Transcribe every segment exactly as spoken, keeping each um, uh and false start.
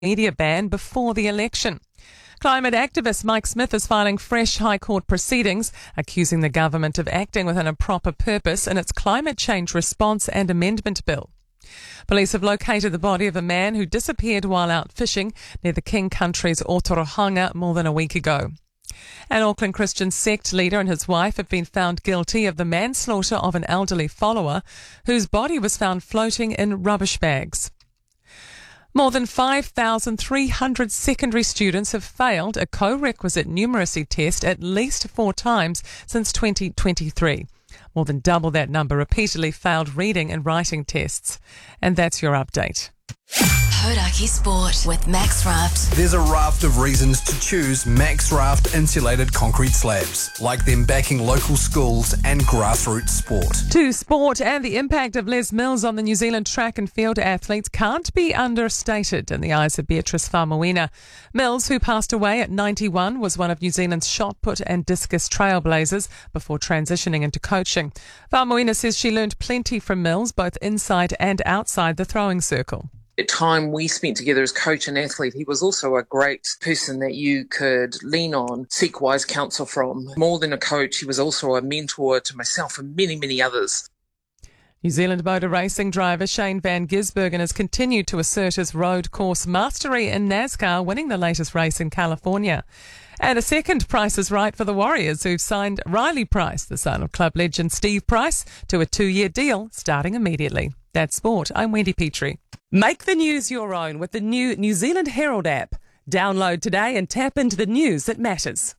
media ban before the election. Climate activist Mike Smith is filing fresh High Court proceedings, accusing the government of acting with an improper purpose in its climate change response and amendment bill. Police have located the body of a man who disappeared while out fishing near the King Country's Otorohanga more than a week ago. An Auckland Christian sect leader and his wife have been found guilty of the manslaughter of an elderly follower whose body was found floating in rubbish bags. More than five thousand three hundred secondary students have failed a co-requisite numeracy test at least four times since twenty twenty-three. More than double that number repeatedly failed reading and writing tests. And that's your update. Hodaki Sport with Max Raft. There's a raft of reasons to choose Max Raft insulated concrete slabs, like them backing local schools and grassroots sport. To sport, and the impact of Les Mills on the New Zealand track and field athletes can't be understated in the eyes of Beatrice Faumuina. Mills, who passed away at ninety-one, was one of New Zealand's shot put and discus trailblazers before transitioning into coaching. Faumuina says she learned plenty from Mills, both inside and outside the throwing circle. The time we spent together as coach and athlete, he was also a great person that you could lean on, seek wise counsel from. More than a coach, he was also a mentor to myself and many, many others. New Zealand motor racing driver Shane Van Gisbergen has continued to assert his road course mastery in NASCAR, winning the latest race in California. And a second Price is Right for the Warriors, who've signed Riley Price, the son of club legend Steve Price, to a two-year deal starting immediately. That's sport. I'm Wendy Petrie. Make the news your own with the new New Zealand Herald app. Download today and tap into the news that matters.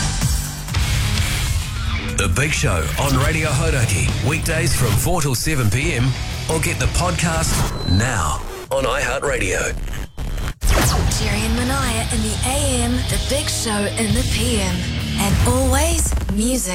The Big Show on Radio Hodaki, weekdays from four till seven p.m. or get the podcast now on iHeartRadio. Jerry and Manaya in the A M, The Big Show in the P M. And always music.